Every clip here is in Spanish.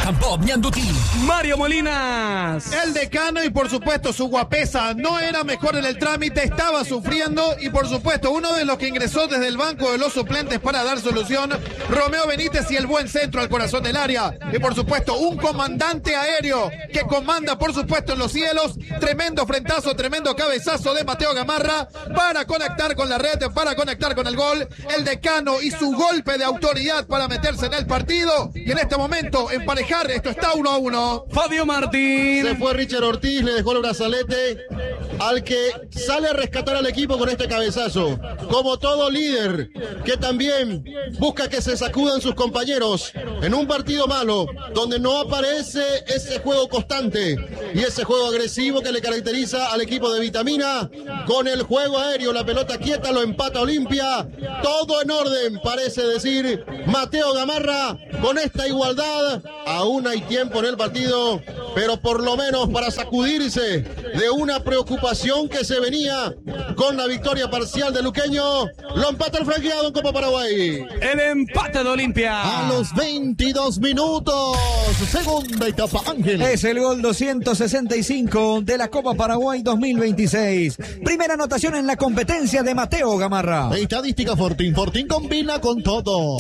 Mario Molinas. El decano y por supuesto su guapesa no era mejor en el trámite, estaba sufriendo y por supuesto uno de los que ingresó desde el banco de los suplentes para dar solución, Romeo Benítez y el buen centro al corazón del área. Y por supuesto un comandante aéreo que comanda por supuesto en los cielos, tremendo frentazo, tremendo cabezazo de Mateo Gamarra para conectar con la red, para conectar con el gol. El decano y su golpe de autoridad para meterse en el partido y en este momento emparejar, esto está 1-1. Fabio Martín. Se fue Richard Ortiz, le dejó el brazalete al que sale a rescatar al equipo con este cabezazo. Como todo líder que también busca que se sacudan sus compañeros en un partido malo, donde no aparece ese juego constante y ese juego agresivo que le caracteriza al equipo de Vitamina. Con el juego aéreo, la pelota quieta, lo empata Olimpia. Todo en orden, parece decir Mateo Gamarra. Con esta igualdad, aún hay tiempo en el partido, pero por lo menos para sacudirse de una preocupación que se venía con la victoria parcial de Luqueño, lo empata el franqueado en Copa Paraguay. El empate de Olimpia. A los 22 minutos, segunda etapa, Ángel. Es el gol 265 de la Copa Paraguay 2026. Primera anotación en la competencia de Mateo Gamarra. Estadística Fortín. Fortín combina con todo.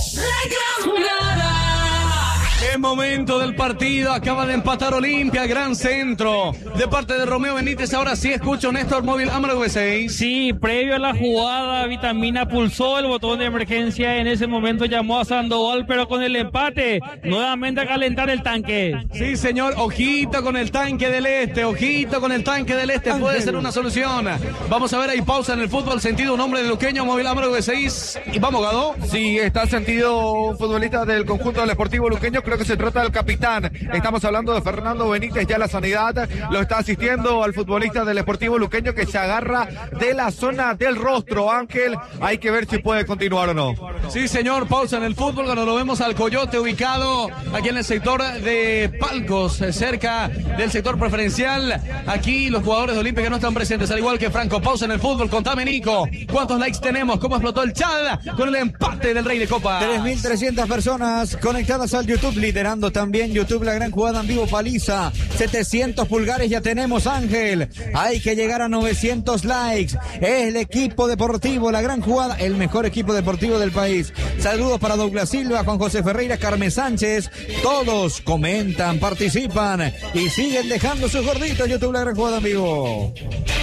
El momento del partido, acaba de empatar Olimpia, gran centro de parte de Romeo Benítez. Ahora sí escucho Néstor Móvil Amaro V6. Sí, previo a la jugada, Vitamina pulsó el botón de emergencia, en ese momento llamó a Sandoval, pero con el empate, nuevamente a calentar el tanque. Sí, señor, ojito con el tanque del este, ojito con el tanque del este, puede ser una solución. Vamos a ver, hay pausa en el fútbol, sentido un hombre de Luqueño, Móvil Amaro V6. Y vamos, Gado. Sí, está sentido un futbolista del conjunto del Sportivo Luqueño, creo que se trata del capitán. Estamos hablando de Fernando Benítez, ya la sanidad lo está asistiendo al futbolista del Sportivo Luqueño que se agarra de la zona del rostro. Ángel, hay que ver si puede continuar o no. Sí, señor, pausa en el fútbol cuando lo vemos al Coyote ubicado aquí en el sector de Palcos, cerca del sector preferencial. Aquí los jugadores de Olimpia que no están presentes, al igual que Franco. Pausa en el fútbol, contame, Nico, ¿cuántos likes tenemos? ¿Cómo explotó el chat con el empate del Rey de Copa? 3.300 personas conectadas al YouTube, liderando también YouTube la gran jugada en vivo paliza. 700 pulgares ya tenemos, Ángel. Hay que llegar a 900 likes. El equipo deportivo, la gran jugada, el mejor equipo deportivo del país. Saludos para Douglas Silva, Juan José Ferreira, Carmen Sánchez. Todos comentan, participan y siguen dejando sus gorditos. YouTube la gran jugada en vivo.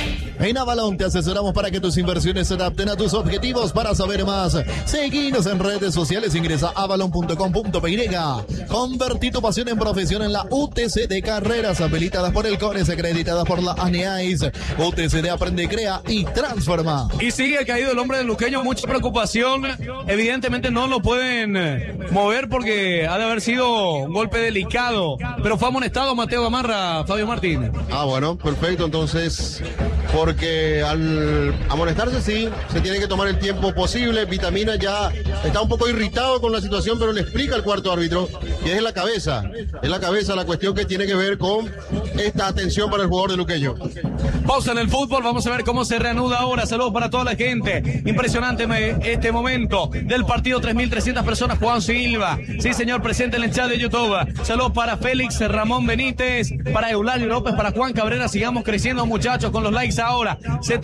En Avalon te asesoramos para que tus inversiones se adapten a tus objetivos. Para saber más, seguinos en redes sociales, ingresa a avalon.com.py. Convertí tu pasión en profesión en la UTC de carreras habilitadas por el CONES, acreditadas por la ANEAIS. UTC de Aprende, Crea y Transforma. Y sigue caído el hombre del Luqueño, mucha preocupación. Evidentemente no lo pueden mover porque ha de haber sido un golpe delicado, pero fue amonestado Mateo Gamarra, Fabio Martín. Ah, bueno, perfecto, entonces, porque al amonestarse sí, se tiene que tomar el tiempo posible. Vitamina ya está un poco irritado con la situación, pero le explica al cuarto árbitro que es la cabeza la cuestión que tiene que ver con esta atención para el jugador de Luqueño. Pausa en el fútbol, vamos a ver cómo se reanuda ahora. Saludos para toda la gente. Impresionante este momento del partido. 3.300 personas. Juan Silva, sí señor, presente en el chat de YouTube. Saludos para Félix Ramón Benítez, para Eulalio López, para Juan Cabrera. Sigamos creciendo, muchachos, con los likes ahora.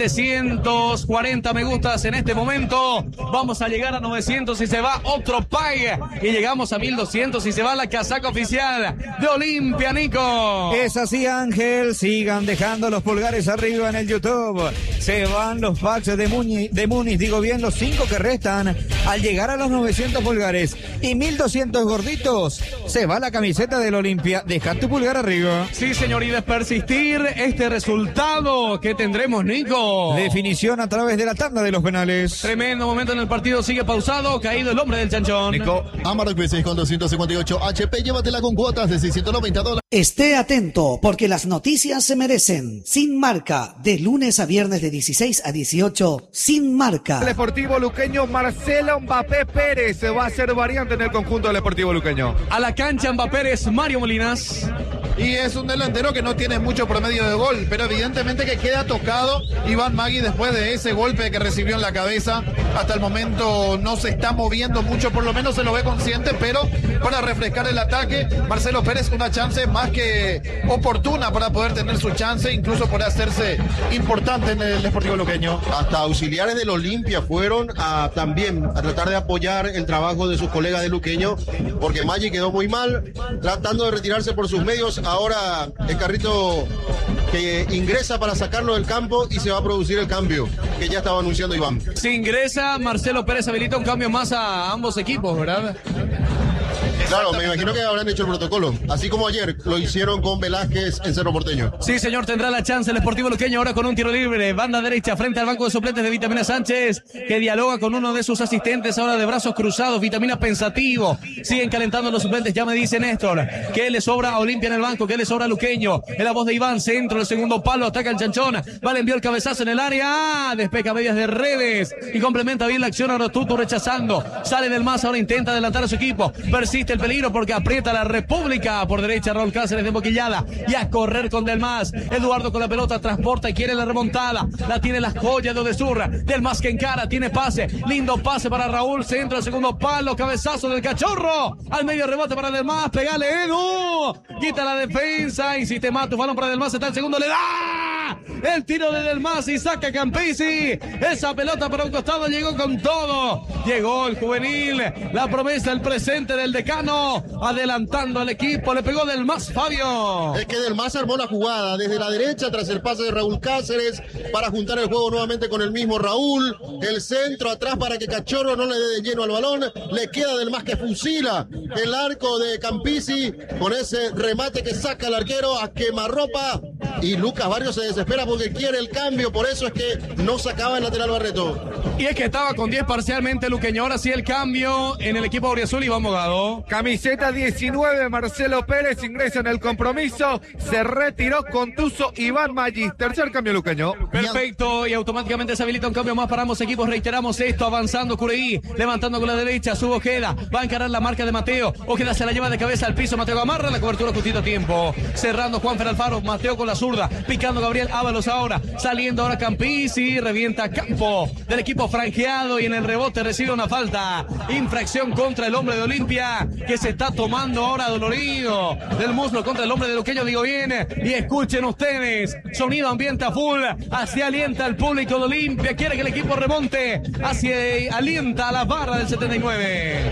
740 me gustas en este momento. Vamos a llegar a 900 y se va otro pague. Y llegamos a 1.200 y se va la casaca oficial de Olimpia, Nico. Es así, Ángel. Sigan dejando los pulgares arriba en el YouTube. Se van los packs de Muniz, digo bien, los 5 que restan. Al llegar a los 900 pulgares y 1.200 gorditos, se va la camiseta del Olimpia. Deja tu pulgar arriba. Sí, señor, y de persistir este resultado que tendremos, Nico. Definición a través de la tanda de los penales. Tremendo momento en el partido, sigue pausado, caído el hombre del chanchón. Nico. Amarok V6 con 258 HP, llévatela con cuotas de $690. Esté atento, porque las noticias se merecen. Sin Marca, de lunes a viernes de 16 a 18, Sin Marca. El Sportivo Luqueño, Marcelo Mbappé Pérez va a ser variante en el conjunto del Sportivo Luqueño. A la cancha Mbappé Pérez, Mario Molinas. y es un delantero que no tiene mucho promedio de gol, pero evidentemente que queda tocado Iván Magui después de ese golpe que recibió en la cabeza. Hasta el momento no se está moviendo mucho, por lo menos se lo ve consciente, pero para refrescar el ataque, Marcelo Pérez una chance más que oportuna para poder tener su chance, incluso por hacerse importante en el Deportivo Luqueño. Hasta auxiliares del Olimpia fueron también a tratar de apoyar el trabajo de sus colegas de Luqueño, porque Maggi quedó muy mal, tratando de retirarse por sus medios. Ahora el carrito que ingresa para sacarlo del campo y se va a producir el cambio que ya estaba anunciando Iván. Si ingresa, Marcelo Pérez habilita un cambio más a ambos equipos, ¿verdad? Claro, me imagino que habrán hecho el protocolo, así como ayer lo hicieron con Velázquez en Cerro Porteño. Sí, señor, tendrá la chance el Sportivo Luqueño ahora con un tiro libre, banda derecha frente al banco de suplentes de Vitamina Sánchez, que dialoga con uno de sus asistentes ahora de brazos cruzados. Vitamina pensativo, siguen calentando los suplentes. Ya me dice Néstor que le sobra a Olimpia en el banco, que le sobra a Luqueño. Es la voz de Iván, centro, el segundo palo, ataca el chanchón, vale, envió el cabezazo en el área, despeja medias de redes y complementa bien la acción. Ahora Tuto rechazando, sale del más, ahora intenta adelantar a su equipo, persiste el peligro porque aprieta la República por derecha. Raúl Cáceres de boquillada y a correr con Del Mas. Eduardo con la pelota, transporta y quiere la remontada, la tiene las joyas de Odesur. Del Mas que encara, tiene pase, lindo pase para Raúl, centro, el segundo palo, cabezazo del Cachorro, al medio rebote para Del Mas, pegale Edu, quita la defensa, insiste Matus, balón para Del Mas, está el segundo, le da el tiro de Del Mas y saca Campisi, esa pelota para un costado, llegó con todo, llegó el juvenil, la promesa, el presente del decano, adelantando al equipo, le pegó Del Mas, Fabio. Es que Del Mas armó la jugada desde la derecha tras el pase de Raúl Cáceres para juntar el juego nuevamente con el mismo Raúl, el centro atrás para que Cachorro no le dé de lleno al balón, le queda Del Mas que fusila el arco de Campisi con ese remate que saca el arquero a quemarropa, y Lucas Barrios se desespera porque quiere el cambio, por eso es que no sacaba el lateral Barreto. Y es que estaba con 10 parcialmente Luqueño, ahora sí el cambio en el equipo auriazul. Iván Mogado. Camiseta 19, Marcelo Pérez ingresa en el compromiso, se retiró contuso Iván Maggi, tercer cambio Luqueño. Perfecto, y automáticamente se habilita un cambio más para ambos equipos. Reiteramos esto, avanzando Cureí, levantando con la derecha, sube Ojeda, va a encarar la marca de Mateo, Ojeda se la lleva de cabeza al piso, Mateo amarra la cobertura justito a tiempo, cerrando Juanfer Alfaro, Mateo con la zurda, picando Gabriel Ábalos ahora, saliendo ahora Campisi, revienta campo del equipo franjeado y en el rebote recibe una falta, infracción contra el hombre de Olimpia, que se está tomando ahora dolorido del muslo contra el hombre de Luqueño, digo bien, y escuchen ustedes, sonido ambiente a full, así alienta al público de Olimpia, quiere que el equipo remonte, así alienta a la barra del 79.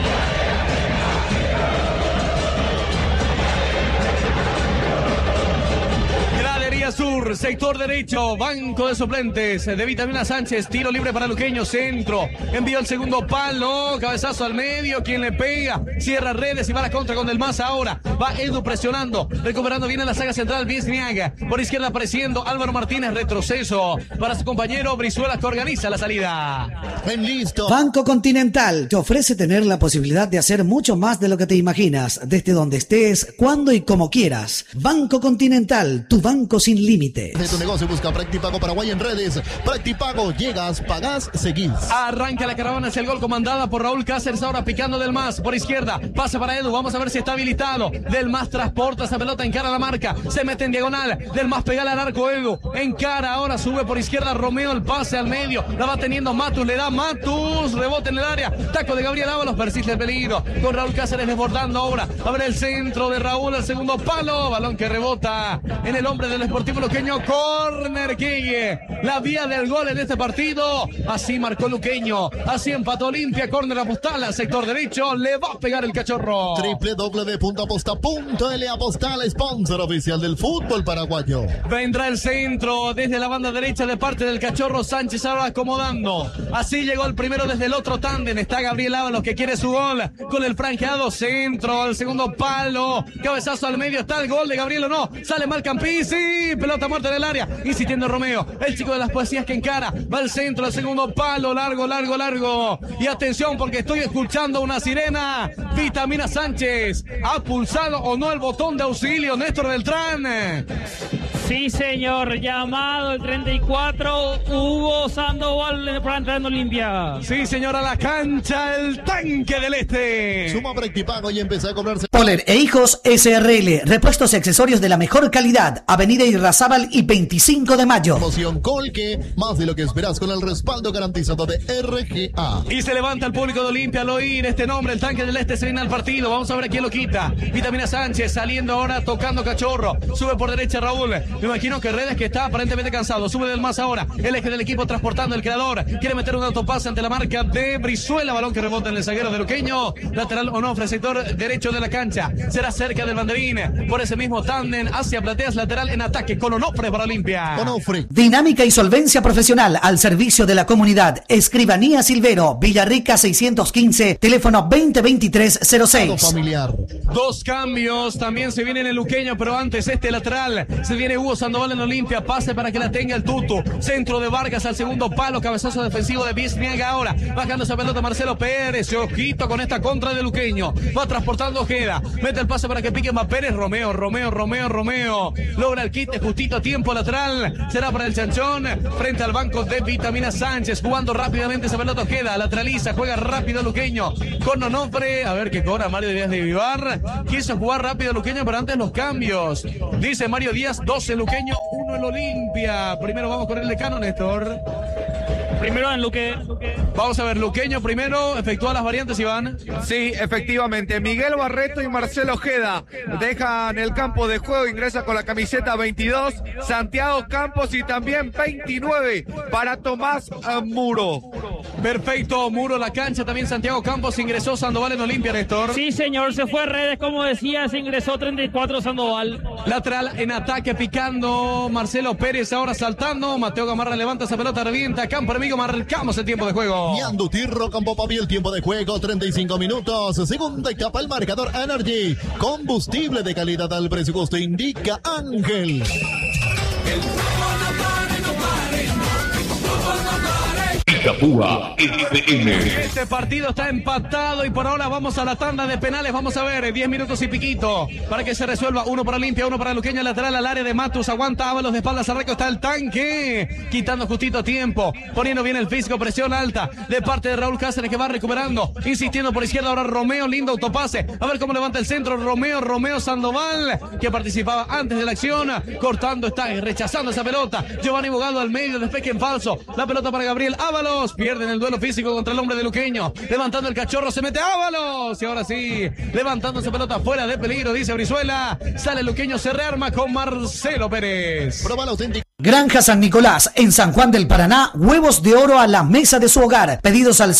Sur, sector derecho, banco de suplentes de Vitamina Sánchez, tiro libre para Luqueño, centro, envió el segundo palo, cabezazo al medio, quien le pega, cierra redes y va a la contra con Del Mas ahora, va Edu presionando, recuperando bien en la saga central, Biesniaga, por izquierda apareciendo Álvaro Martínez, retroceso para su compañero Brizuela que organiza la salida. Listo. Banco Continental te ofrece tener la posibilidad de hacer mucho más de lo que te imaginas, desde donde estés, cuando y como quieras. Banco Continental, tu banco sin límites. De tu negocio busca Practipago Paraguay en redes. Practipago, llegas, pagás, seguís. Arranca la caravana hacia el gol comandada por Raúl Cáceres, ahora picando Del Mas por izquierda, pase para Edu, vamos a ver si está habilitado. Del Mas transporta esa pelota, encara la marca, se mete en diagonal, Del Mas pega al arco, Edu, encara, ahora sube por izquierda Romeo, el pase al medio, la va teniendo Matus, le da Matus, rebote en el área, taco de Gabriel Ábalos, persiste el peligro, con Raúl Cáceres desbordando ahora, a ver el centro de Raúl, el segundo palo, balón que rebota en el hombre del Sportivo Luqueño, córner Quigue, la vía del gol en este partido, así marcó Luqueño, así empató Olimpia, córner Apostal al sector derecho, le va a pegar el Cachorro. www.aposta.l, Apostal, sponsor oficial del fútbol paraguayo. Vendrá el centro desde la banda derecha de parte del Cachorro Sánchez, ahora acomodando, así llegó el primero desde el otro tándem, está Gabriel Ábalos que quiere su gol, con el franqueado, centro al segundo palo, cabezazo al medio, está el gol de Gabriel o no, sale mal Campisi, pelota muerta en el área, insistiendo Romeo, el chico de las poesías que encara, va al centro, al segundo palo, largo, y atención porque estoy escuchando una sirena, Vitamina Sánchez, ¿ha pulsado o no el botón de auxilio Néstor Beltrán? Sí, señor, llamado el 34, Hugo Sandoval para entrar en Olimpia. Sí, señor, a la cancha, el tanque del este. Suma Practipago y empezó a cobrarse. Poller e Hijos SRL, repuestos y accesorios de la mejor calidad. Avenida Irrazábal y 25 de mayo. Promoción Colque, más de lo que esperas con el respaldo garantizado de RGA. Y se levanta el público de Olimpia al oír este nombre, el tanque del este se viene al partido. Vamos a ver a quién lo quita. Vitamina Sánchez saliendo ahora, tocando cachorro. Sube por derecha Raúl. Me imagino que Redes, que está aparentemente cansado. Sube del más ahora. El eje del equipo transportando el creador. Quiere meter un autopase ante la marca de Brizuela. Balón que rebota en el zaguero de Luqueño. Lateral Onofre, sector derecho de la cancha. Será cerca del banderín. Por ese mismo tándem hacia Plateas, lateral en ataque con Onofre para Olimpia. Onofre. Dinámica y solvencia profesional al servicio de la comunidad. Escribanía Silvero, Villarrica 615, teléfono 2023-06. Familiar. Dos cambios, también se viene en el Luqueño, pero antes este lateral, se viene Hugo Sandoval en Olimpia, pase para que la tenga el Tutu, centro de Vargas al segundo palo, cabezazo defensivo de Bisniega ahora, bajando esa pelota Marcelo Pérez, ojito con esta contra de Luqueño, va transportando Ojeda, mete el pase para que pique más Pérez, Romeo, logra el quite justito a tiempo lateral, será para el Chanchón, frente al banco de Vitamina Sánchez, jugando rápidamente esa pelota Ojeda, lateraliza, juega rápido Luqueño, con Onofre, a ver qué cobra Mario Díaz de Vivar, quiso jugar rápido Luqueño, pero antes los cambios, dice Mario Díaz, 12 Luqueño, 1 el Olimpia, primero vamos con el decano, Néstor. Primero en Luque. Vamos a ver, Luqueño primero, efectúa las variantes, Iván. Sí, efectivamente, Miguel Barreto y Marcelo Ojeda dejan el campo de juego, ingresa con la camiseta 22, Santiago Campos y también 29 para Tomás Muro. Perfecto, Muro la cancha, también Santiago Campos, ingresó Sandoval en Olimpia, Néstor. Sí, señor, se fue Redes, como decía, se ingresó 34 Sandoval. Lateral en ataque, picando Marcelo Pérez, ahora saltando, Mateo Gamarra levanta esa pelota, revienta, campo enemigo, marcamos el tiempo de juego. Ñando Tirro con Popaví, el tiempo de juego, 35 minutos, segunda etapa, el marcador Energy, combustible de calidad al presupuesto, indica Ángel. Itapúa FM. Este partido está empatado y por ahora vamos a la tanda de penales. Vamos a ver, 10 minutos y piquito para que se resuelva. Uno para Olimpia, uno para Luqueño, lateral al área de Matus. Aguanta Ábalos de espaldas a Reco, está el tanque. Quitando justito tiempo, poniendo bien el físico, presión alta de parte de Raúl Cáceres que va recuperando. Insistiendo por izquierda ahora Romeo, lindo autopase. A ver cómo levanta el centro Romeo Sandoval, que participaba antes de la acción. Cortando, está rechazando esa pelota. Giovanni Bogado al medio, despeje en falso. La pelota para Gabriel Ábalos. Pierden el duelo físico contra el hombre de Luqueño. Levantando el cachorro, se mete Ábalos. Y ahora sí, levantando esa pelota fuera de peligro, dice Brizuela. Sale Luqueño, se rearma con Marcelo Pérez. Prueba la auténtica. Granja San Nicolás, en San Juan del Paraná, huevos de oro a la mesa de su hogar. Pedidos al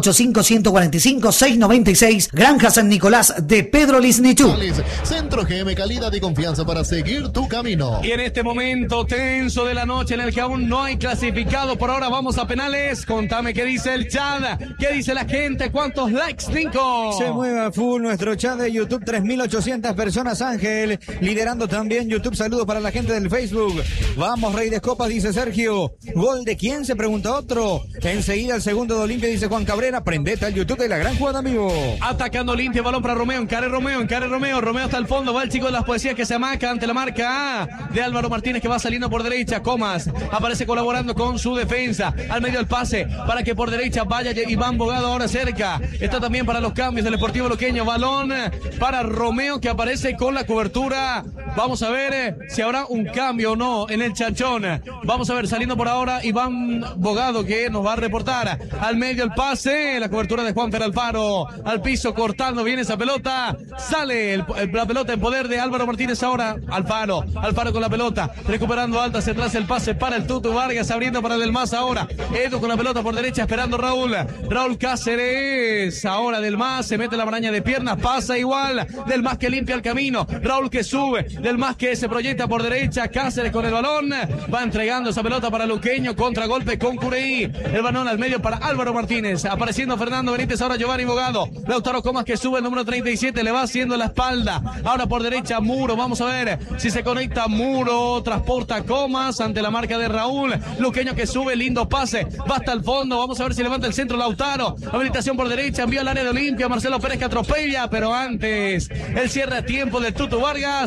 0985-145-696. Granja San Nicolás de Pedro Lisnichú. Centro GM, calidad y confianza para seguir tu camino. Y en este momento tenso de la noche en el que aún no hay clasificado, por ahora vamos a penales. Contame qué dice el chat, qué dice la gente, cuántos likes, Nico. Se mueve a full nuestro chat de YouTube, 3.800 personas, Ángel, liderando también YouTube. Saludos para la gente del Facebook. Vamos, Rey de Copas, dice Sergio. ¿Gol de quién? Se pregunta otro. Enseguida el segundo de Olimpia, dice Juan Cabrera. Prendete al YouTube de la gran jugada, amigo. Atacando Olimpia, balón para Romeo, encare Romeo. Romeo hasta el fondo, va el chico de las poesías que se amaca ante la marca de Álvaro Martínez que va saliendo por derecha. Comas aparece colaborando con su defensa. Al medio el pase para que por derecha vaya Iván Bogado ahora cerca. Está también para los cambios del Sportivo Luqueño. Balón para Romeo que aparece con la cobertura. Vamos a ver si habrá un cambio o no en el Chanchón. Vamos a ver, saliendo por ahora Iván Bogado que nos va a reportar. Al medio el pase, la cobertura de Juanfer Alfaro. Al piso cortando bien esa pelota. Sale la pelota en poder de Álvaro Martínez ahora. Alfaro con la pelota. Recuperando alta hacia atrás el pase para el Tutu Vargas. Abriendo para Del Mas ahora. Edu con la pelota por derecha esperando Raúl Cáceres. Ahora Del Mas se mete la maraña de piernas. Pasa igual. Del Mas que limpia el camino. Raúl que sube. Del Mas que se proyecta por derecha. Cáceres con el balón. Va entregando esa pelota para Luqueño. Contragolpe con Cureí. El balón al medio para Álvaro Martínez. Apareciendo Fernando Benítez. Ahora Giovanni Bogado. Lautaro Comas que sube el número 37. Le va haciendo la espalda. Ahora por derecha Muro. Vamos a ver si se conecta Muro. Transporta Comas ante la marca de Raúl. Luqueño que sube. Lindo pase. Va hasta el fondo. Vamos a ver si levanta el centro Lautaro. Habilitación por derecha. Envía al área de Olimpia. Marcelo Pérez que atropella. Pero antes el cierre a tiempo del Tutu Vargas.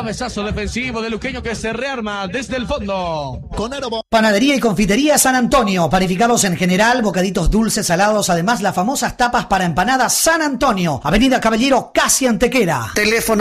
cabezazo defensivo de Luqueño que se rearma desde el fondo. Con Aerobo. Panadería y confitería San Antonio, panificados en general, bocaditos dulces, salados, además las famosas tapas para empanadas San Antonio, Avenida Caballero, casi Antequera. Teléfono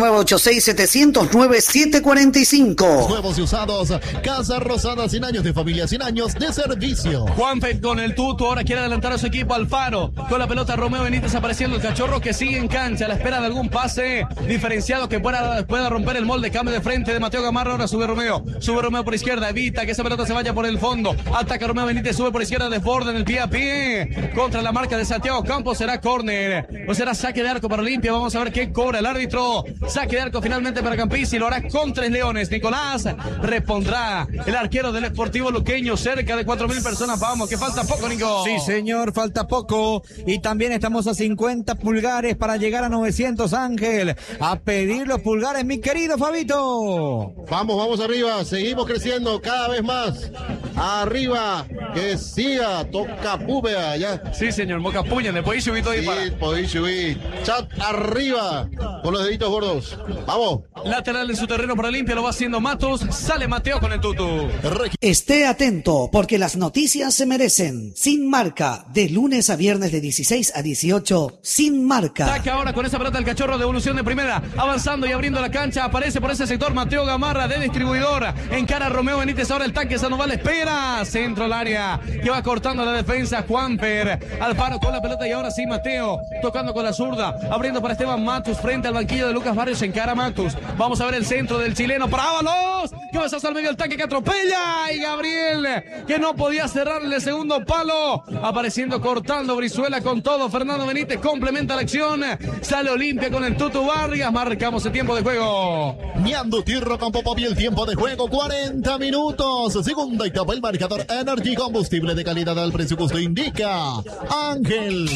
0986-709-745. Nuevos y usados, Casa Rosada, 100 años de familia, 100 años de servicio. Juanfe con el tuto, ahora quiere adelantar a su equipo. Alfaro con la pelota, Romeo Benítez apareciendo, el cachorro que sigue en cancha a la espera de algún pase diferenciado que pueda romper el molde. Cambio de frente de Mateo Gamarra, ahora sube Romeo por izquierda, evita que esa pelota se vaya por el fondo, ataca Romeo Benítez, sube por izquierda, desborda en el pie a pie contra la marca de Santiago Campos. Será córner o será saque de arco para Olimpia. Vamos a ver qué cobra el árbitro. Saque de arco finalmente para Campisi, lo hará con Tres Leones. Nicolás repondrá el arquero del Sportivo Luqueño, cerca de 4.000 personas. Vamos, que falta poco, Nico. Sí, señor, falta poco. Y también estamos a 50 pulgares para llegar a 900, Ángel. A pedir los pulgares, mi querido Fabito. Vamos arriba, seguimos creciendo cada vez más. Arriba, que siga, toca púbea, ya. Sí, señor, Moca Puña, le podéis subir todo ahí para. Sí, podéis subir. Chat arriba, con los deditos gordos. Vamos. Lateral en su terreno para Olimpia, lo va haciendo Matos. Sale Mateo con el tutu. Esté atento, porque las noticias se merecen. Sin Marca, de lunes a viernes de 16 a 18, Sin Marca. Ataca ahora con esa pelota el cachorro, devolución de primera, avanzando y abriendo la cancha. Aparece por ese sector Mateo Gamarra de distribuidor. Encara Romeo Benítez, ahora el tanque Sandoval espera. Centro al área, que va cortando la defensa. Juanfer Alfaro con la pelota y ahora sí Mateo, tocando con la zurda, abriendo para Esteban Matus frente al banquillo de Lucas Barrios. Encara Matus. Vamos a ver el centro del chileno para Ábalos. Que va a al medio del tanque que atropella. Y Gabriel, que no podía cerrarle el segundo palo. Apareciendo, cortando Brizuela con todo. Fernando Benítez complementa la acción. Sale Olimpia con el Tutu Vargas. Marcamos el tiempo de juego. Miando Tirro con Popovi, el tiempo de juego, 40 minutos. Segunda etapa, el marcador Energy, combustible de calidad al precio que usted indica. Ángel.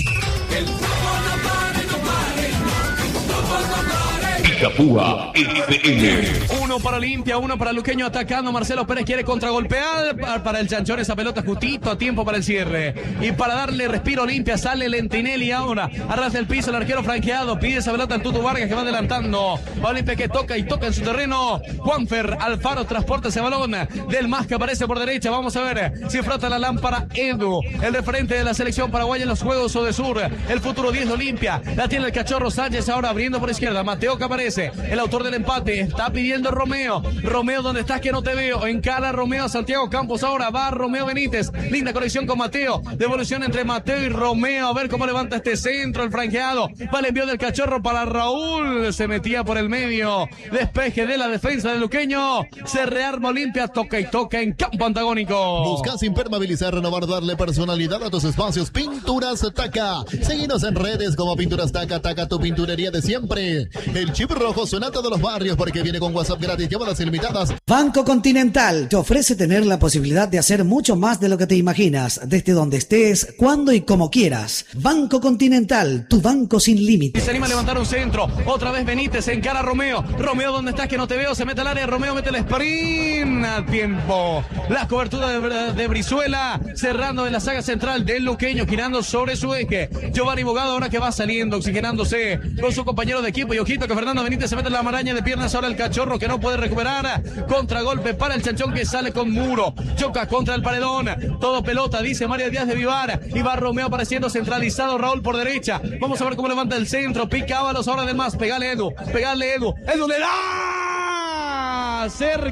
Itapúa FM. Uno para Olimpia, uno para Luqueño atacando. Marcelo Pérez quiere contragolpear para el Chanchón. Esa pelota justito a tiempo para el cierre. Y para darle respiro a Olimpia sale Lentinelli ahora. Arrastra el piso el arquero franqueado. Pide esa pelota al Tutu Vargas que va adelantando. Olimpia que toca y toca en su terreno. Juanfer Alfaro transporta ese balón. Del más que aparece por derecha. Vamos a ver si frota la lámpara Edu, el referente de la selección paraguaya en los Juegos Odesur. El futuro 10 de Olimpia. La tiene el cachorro Sánchez ahora abriendo por izquierda. Mateo que aparece. El autor del empate está pidiendo Romeo. Romeo, ¿dónde estás que no te veo? Encara Romeo a Santiago Campos. Ahora va Romeo Benítez. Linda conexión con Mateo. Devolución entre Mateo y Romeo. A ver cómo levanta este centro. El franqueado. Va el envío del cachorro para Raúl. Se metía por el medio. Despeje de la defensa de Luqueño. Se rearma Olimpia. Toca y toca en campo antagónico. Buscas impermeabilizar, renovar, darle personalidad a tus espacios. Pinturas Taca. Seguinos en redes como Pinturas Taca. Taca, tu pinturería de siempre. El chip rojo suena a todos los barrios porque viene con WhatsApp gratis, llamadas ilimitadas. Banco Continental te ofrece tener la posibilidad de hacer mucho más de lo que te imaginas, desde donde estés, cuando y como quieras. Banco Continental, tu banco sin límites. Se anima a levantar un centro. Otra vez Benítez encara a Romeo. Romeo, ¿dónde estás que no te veo? Se mete al área. Romeo mete el sprint a tiempo. La cobertura de Brizuela cerrando en la saga central del Luqueño, girando sobre su eje. Giovanni Bogado ahora que va saliendo, oxigenándose con su compañero de equipo. Y ojito que Fernando Benítez se mete en la maraña de piernas. Ahora el cachorro que no puede recuperar. Contragolpe para el Chanchón que sale con muro. Choca contra el paredón. Todo pelota, dice María Díaz de Vivar. Y va Romeo apareciendo centralizado. Raúl por derecha. Vamos a ver cómo levanta el centro. Pica Ábalos ahora de más. Pegale Edu. Edu le da.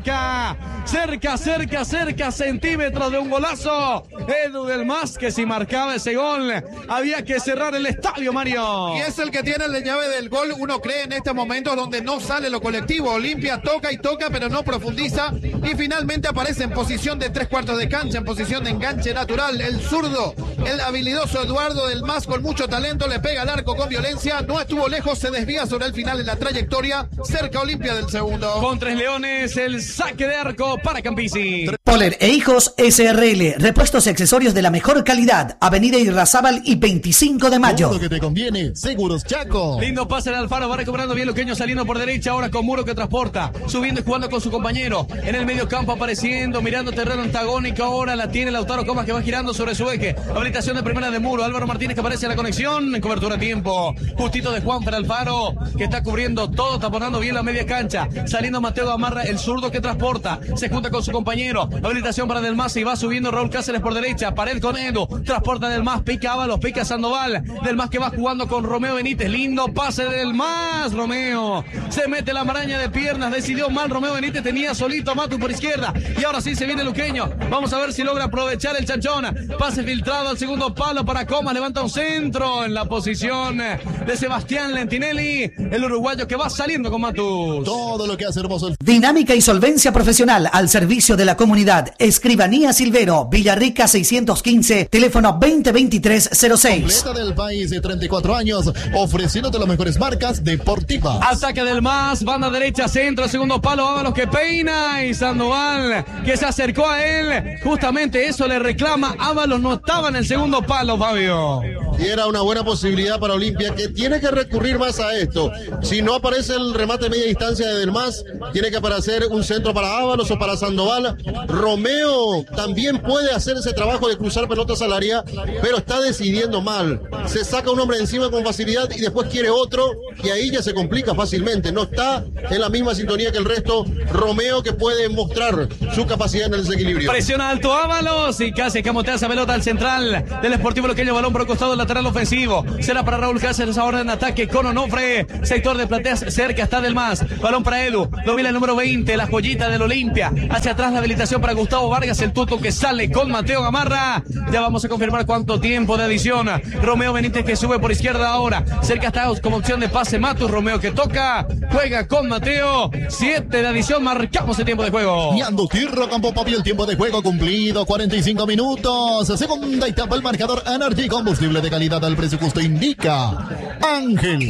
Cerca, centímetros de un golazo. Edu del Mas, que si marcaba ese gol, había que cerrar el estadio, Mario. Y es el que tiene la llave del gol, uno cree en este momento donde no sale lo colectivo. Olimpia toca y toca, pero no profundiza. Y finalmente aparece en posición de 3/4 de cancha, en posición de enganche natural. El zurdo, el habilidoso Eduardo del Mas, con mucho talento, le pega al arco con violencia. No estuvo lejos, se desvía sobre el final en la trayectoria. Cerca Olimpia del segundo. Con Tres Leones, el saque de arco para Campisi. Moller e Hijos SRL, repuestos y accesorios de la mejor calidad. Avenida Irrazábal y 25 de mayo. Todo lo que te conviene, Seguros Chaco. Lindo pase de Alfaro, va recuperando bien Luqueño, saliendo por derecha, ahora con Muro que transporta, subiendo y jugando con su compañero. En el medio campo apareciendo, mirando terreno antagónico, ahora la tiene Lautaro Comas que va girando sobre su eje. Habilitación de primera de Muro, Álvaro Martínez que aparece en la conexión, en cobertura a tiempo. Justito de Juanfer Alfaro, que está cubriendo todo, taponando bien la media cancha. Saliendo Mateo Gamarra, el zurdo que transporta, se junta con su compañero. Habilitación para Del Mas y va subiendo Raúl Cáceres por derecha. Pared con Edu. Transporta Del Mas. Pica Ábalos. Pica Sandoval. Del Mas que va jugando con Romeo Benítez. Lindo pase de Del Mas. Romeo. Se mete la maraña de piernas. Decidió mal. Romeo Benítez tenía solito a Matu por izquierda. Y ahora sí se viene Luqueño. Vamos a ver si logra aprovechar el chanchón. Pase filtrado al segundo palo para Comas. Levanta un centro en la posición de Sebastián Lentinelli. El uruguayo que va saliendo con Matus. Todo lo que hace hermoso. Dinámica y solvencia profesional al servicio de la comunidad. Escribanía Silvero, Villarrica 615, teléfono 2023-06. Completa del país de 34 años, ofreciéndote las mejores marcas deportivas. Ataque del Mas, banda derecha, centro, segundo palo, Ábalos que peina y Sandoval que se acercó a él. Justamente eso le reclama. Ábalos no estaba en el segundo palo, Fabio. Y era una buena posibilidad para Olimpia, que tiene que recurrir más a esto. Si no aparece el remate de media distancia de Del Mas, tiene que aparecer un centro para Ábalos o para Sandoval. Romeo también puede hacer ese trabajo de cruzar pelotas al área, pero está decidiendo mal. Se saca un hombre encima con facilidad y después quiere otro, y ahí ya se complica fácilmente. No está en la misma sintonía que el resto. Romeo, que puede mostrar su capacidad en el desequilibrio. Presiona alto Ábalos y casi camotea esa pelota al central del Sportivo Luqueño. Balón por el costado lateral ofensivo. Será para Raúl Cáceres ahora en ataque con Onofre. Sector de plateas, cerca está Del Mas. Balón para Edu. Domina el número 20, la joyita del Olimpia. Hacia atrás la habilitación para Gustavo Vargas, el tuto que sale con Mateo Gamarra. Ya vamos a confirmar cuánto tiempo de adición. Romeo Benítez que sube por izquierda ahora. Cerca está como opción de pase Matus. Romeo que toca. Juega con Mateo. 7 de adición. Marcamos el tiempo de juego. Ñando Tierra Campo Papi, el tiempo de juego cumplido. 45 minutos. Segunda etapa, el marcador Energy, combustible de calidad al precio justo, indica Ángel.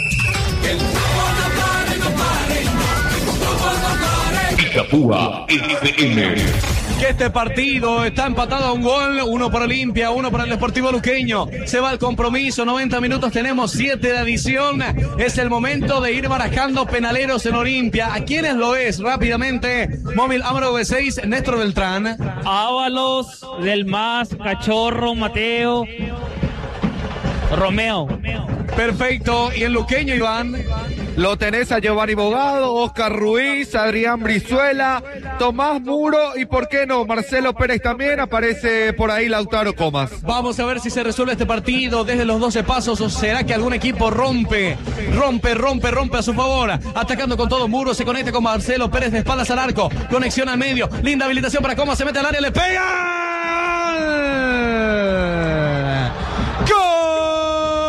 Itapúa FM. Que este partido está empatado a un gol, uno para Olimpia, uno para el Sportivo Luqueño. Se va el compromiso, 90 minutos, tenemos 7 de adición. Es el momento de ir barajando penaleros en Olimpia. ¿A quiénes lo es? Rápidamente, móvil Amaro V6, Néstor Beltrán. Ábalos, Del Mas, Cachorro, Mateo, Romeo. Perfecto, y el Luqueño, Iván. Lo tenés a Giovanni Bogado, Oscar Ruiz, Adrián Brizuela, Tomás Muro y, ¿por qué no?, Marcelo Pérez también. Aparece por ahí Lautaro Comas. Vamos a ver si se resuelve este partido desde los 12 pasos, o será que algún equipo rompe a su favor. Atacando con todo, Muro se conecta con Marcelo Pérez de espaldas al arco. Conexión al medio, linda habilitación para Comas, se mete al área, le pega.